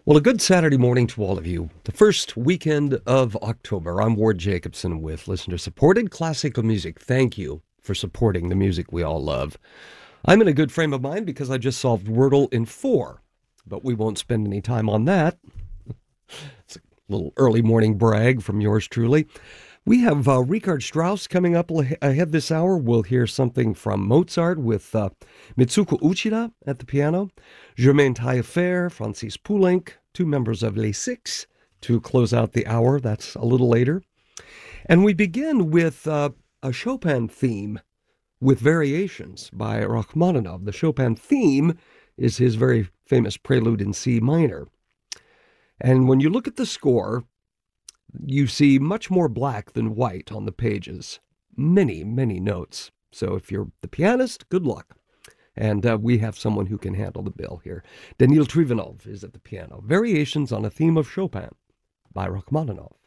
Well, a good Saturday morning to all of you. The first weekend of October. I'm Ward Jacobson with listener-supported classical music. Thank you for supporting the music we all love. I'm in a good frame of mind because I just solved Wordle in 4, but we won't spend any time on that. It's a little early morning brag from yours truly. We have Richard Strauss coming up ahead this hour. We'll hear something from Mozart with Mitsuko Uchida at the piano, Germain Taillefer, Francis Poulenc, two members of Les Six to close out the hour. That's a little later. And we begin with a Chopin theme with variations by Rachmaninoff. The Chopin theme is his very famous prelude in C minor. And when you look at the score, you see much more black than white on the pages. Many, many notes. So if you're the pianist, good luck. And we have someone who can handle the bill here. Danil Trivanov is at the piano. Variations on a theme of Chopin by Rachmaninoff.